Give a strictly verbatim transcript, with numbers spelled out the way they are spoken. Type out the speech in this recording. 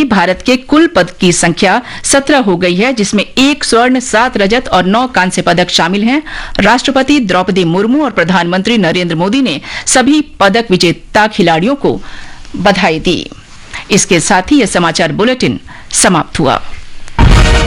ही भारत के कुल पदक की संख्या सत्रह हो गई है, जिसमें एक स्वर्ण, सात रजत और नौ कांस्य पदक शामिल हैं। राष्ट्रपति द्रौपदी मुर्मू और प्रधानमंत्री नरेंद्र मोदी ने सभी पदक विजेता खिलाड़ियों को बधाई दी। इसके साथ ही यह समाचार बुलेटिन समाप्त हुआ।